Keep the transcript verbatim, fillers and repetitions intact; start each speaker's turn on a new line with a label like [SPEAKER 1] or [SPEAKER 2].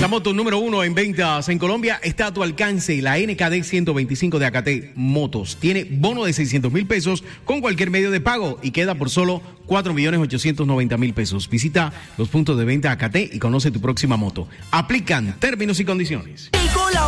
[SPEAKER 1] moto número uno en ventas en Colombia está a tu alcance, la N K D ciento veinticinco de A K T Motos. Tiene bono de seiscientos mil pesos con cualquier medio de pago y queda por solo cuatro millones ochocientos noventa mil pesos. Visita los puntos de venta A K T y conoce tu próxima moto. Aplican términos y condiciones.